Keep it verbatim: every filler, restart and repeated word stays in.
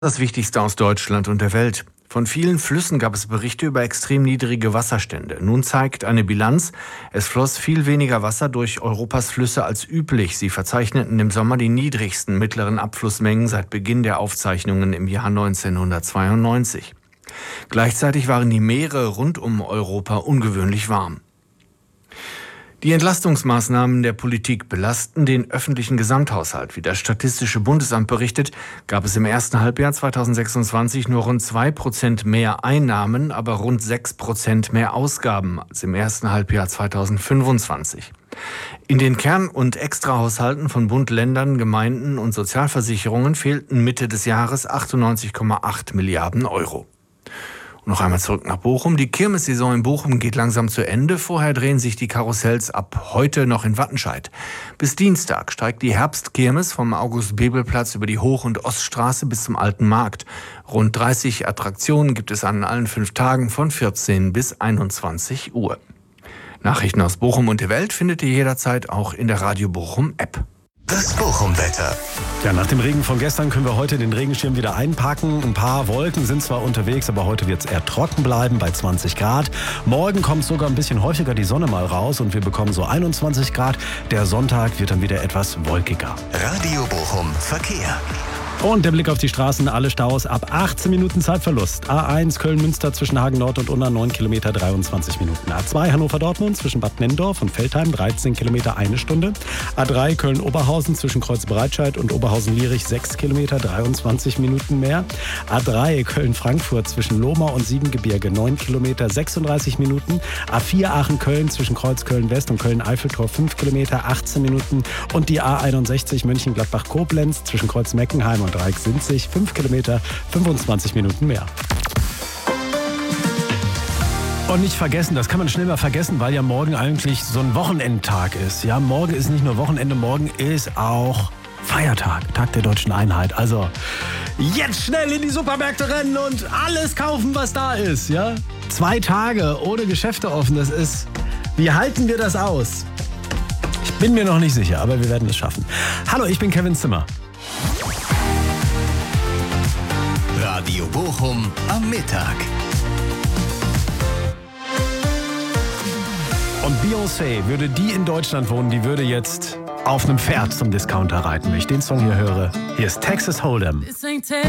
Das Wichtigste aus Deutschland und der Welt. Von vielen Flüssen gab es Berichte über extrem niedrige Wasserstände. Nun zeigt eine Bilanz, es floss viel weniger Wasser durch Europas Flüsse als üblich. Sie verzeichneten im Sommer die niedrigsten mittleren Abflussmengen seit Beginn der Aufzeichnungen im Jahr neunzehnhundertzweiundneunzig. Gleichzeitig waren die Meere rund um Europa ungewöhnlich warm. Die Entlastungsmaßnahmen der Politik belasten den öffentlichen Gesamthaushalt. Wie das Statistische Bundesamt berichtet, gab es im ersten Halbjahr zweitausendsechsundzwanzig nur rund zwei Prozent mehr Einnahmen, aber rund sechs Prozent mehr Ausgaben als im ersten Halbjahr zweitausendfünfundzwanzig. In den Kern- und Extrahaushalten von Bund, Ländern, Gemeinden und Sozialversicherungen fehlten Mitte des Jahres achtundneunzig Komma acht Milliarden Euro. Noch einmal zurück nach Bochum. Die Kirmessaison in Bochum geht langsam zu Ende. Vorher drehen sich die Karussells ab heute noch in Wattenscheid. Bis Dienstag steigt die Herbstkirmes vom August-Bebel-Platz über die Hoch- und Oststraße bis zum Alten Markt. Rund dreißig Attraktionen gibt es an allen fünf Tagen von vierzehn bis einundzwanzig Uhr. Nachrichten aus Bochum und der Welt findet ihr jederzeit auch in der Radio Bochum App. Das Bochum-Wetter. Ja, nach dem Regen von gestern können wir heute den Regenschirm wieder einpacken. Ein paar Wolken sind zwar unterwegs, aber heute wird es eher trocken bleiben bei zwanzig Grad. Morgen kommt sogar ein bisschen häufiger die Sonne mal raus und wir bekommen so einundzwanzig Grad. Der Sonntag wird dann wieder etwas wolkiger. Radio Bochum Verkehr. Und der Blick auf die Straßen, alle Staus ab achtzehn Minuten Zeitverlust. A eins Köln-Münster zwischen Hagen Nord und Unna neun Kilometer dreiundzwanzig Minuten. A zwei Hannover-Dortmund zwischen Bad Nenndorf und Veltheim dreizehn Kilometer eine Stunde. A drei Köln-Oberhausen zwischen Kreuz-Breitscheid und Oberhausen-Lierich sechs Kilometer dreiundzwanzig Minuten mehr. A drei Köln-Frankfurt zwischen Lohmau und Siebengebirge neun Kilometer sechsunddreißig Minuten. A vier Aachen-Köln zwischen Kreuz-Köln-West und Köln-Eiffeltor fünf Kilometer achtzehn Minuten. Und die A einundsechzig Mönchengladbach-Koblenz zwischen Kreuz-Meckenheim und Dreieck-Sinzig fünf Kilometer fünfundzwanzig Minuten mehr. Und nicht vergessen, das kann man schnell mal vergessen, weil ja morgen eigentlich so ein Wochenendtag ist. Ja, morgen ist nicht nur Wochenende, morgen ist auch Feiertag, Tag der Deutschen Einheit. Also jetzt schnell in die Supermärkte rennen und alles kaufen, was da ist. Ja, zwei Tage ohne Geschäfte offen, das ist, wie halten wir das aus? Ich bin mir noch nicht sicher, aber wir werden es schaffen. Hallo, ich bin Kevin Zimmer. Radio Bochum am Mittag. Und Beyoncé, würde die in Deutschland wohnen, die würde jetzt auf einem Pferd zum Discounter reiten. Wenn ich den Song hier höre, hier ist Texas Hold'em.